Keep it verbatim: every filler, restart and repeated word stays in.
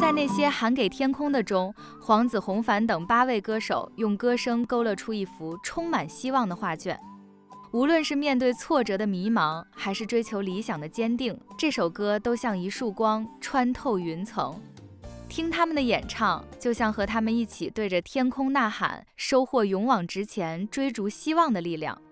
在那些喊给天空的中，黄子弘凡等八位歌手用歌声勾勒出一幅充满希望的画卷。无论是面对挫折的迷茫，还是追求理想的坚定，这首歌都像一束光穿透云层。听他们的演唱，就像和他们一起对着天空呐喊，收获勇往直前、追逐希望的力量。